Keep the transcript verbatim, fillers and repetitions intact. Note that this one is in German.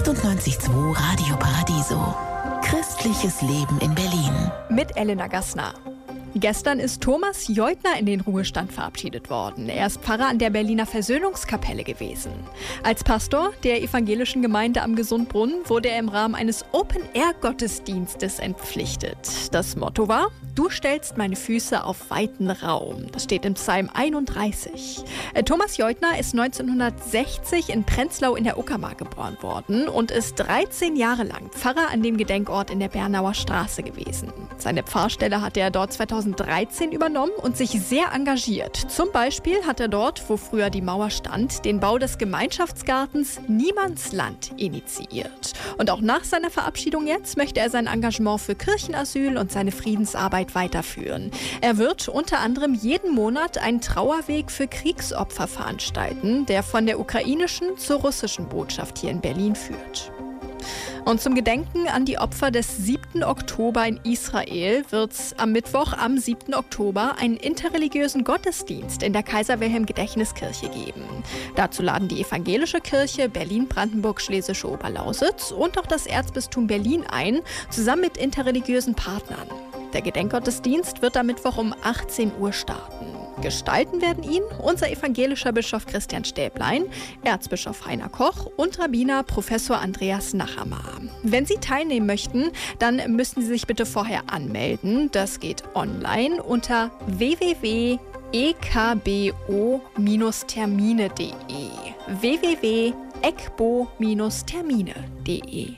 achtundneunzig Komma zwei Radio Paradiso. Christliches Leben in Berlin. Mit Elena Gassner. Gestern ist Thomas Jeutner in den Ruhestand verabschiedet worden. Er ist Pfarrer an der Berliner Versöhnungskapelle gewesen. Als Pastor der evangelischen Gemeinde am Gesundbrunnen wurde er im Rahmen eines Open-Air-Gottesdienstes entpflichtet. Das Motto war: Du stellst meine Füße auf weiten Raum. Das steht im Psalm einunddreißig. Thomas Jeutner ist neunzehnhundertsechzig in Prenzlau in der Uckermark geboren worden und ist dreizehn Jahre lang Pfarrer an dem Gedenkort in der Bernauer Straße gewesen. Seine Pfarrstelle hat er dort zweitausenddreizehn übernommen und sich sehr engagiert. Zum Beispiel hat er dort, wo früher die Mauer stand, den Bau des Gemeinschaftsgartens Niemandsland initiiert. Und auch nach seiner Verabschiedung jetzt möchte er sein Engagement für Kirchenasyl und seine Friedensarbeit weiterführen. Er wird unter anderem jeden Monat einen Trauerweg für Kriegsopfer veranstalten, der von der ukrainischen zur russischen Botschaft hier in Berlin führt. Und zum Gedenken an die Opfer des siebten Oktober in Israel wird es am Mittwoch, am siebten Oktober, einen interreligiösen Gottesdienst in der Kaiser-Wilhelm-Gedächtniskirche geben. Dazu laden die Evangelische Kirche Berlin-Brandenburg-Schlesische Oberlausitz und auch das Erzbistum Berlin ein, zusammen mit interreligiösen Partnern. Der Gedenkgottesdienst wird am Mittwoch um achtzehn Uhr starten. Gestalten werden ihn unser evangelischer Bischof Christian Stäblein, Erzbischof Heiner Koch und Rabbiner Professor Andreas Nachammer. Wenn Sie teilnehmen möchten, dann müssen Sie sich bitte vorher anmelden. Das geht online unter w w w punkt e k b o termine punkt d e w w w punkt e k b o termine punkt d e